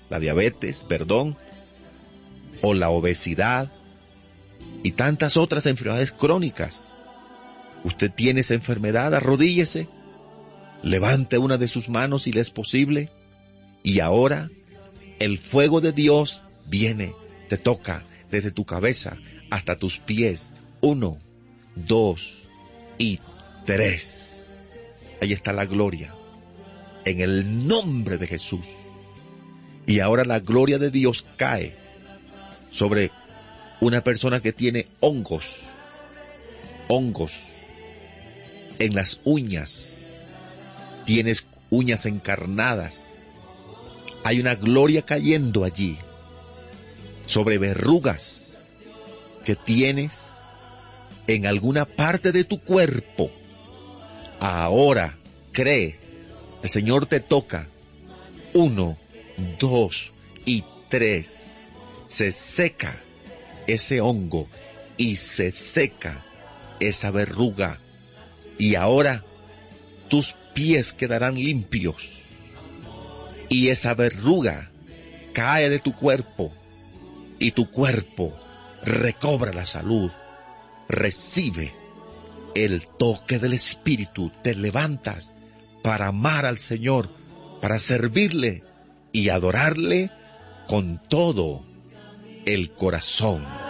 la diabetes, perdón, o la obesidad y tantas otras enfermedades crónicas. Usted tiene esa enfermedad, arrodíllese, levante una de sus manos si le es posible, y ahora el fuego de Dios viene, te toca desde tu cabeza hasta tus pies. 1, 2 y 3. Ahí está la gloria, en el nombre de Jesús. Y ahora la gloria de Dios cae sobre una persona que tiene hongos en las uñas. Tienes uñas encarnadas. Hay una gloria cayendo allí sobre verrugas que tienes en alguna parte de tu cuerpo. Ahora cree, el Señor te toca. 1, 2 y 3. Se seca ese hongo y se seca esa verruga. Y ahora tus pies quedarán limpios. Y esa verruga cae de tu cuerpo. Y tu cuerpo recobra la salud. Recibe el toque del Espíritu. Te levantas para amar al Señor, para servirle y adorarle con todo el corazón.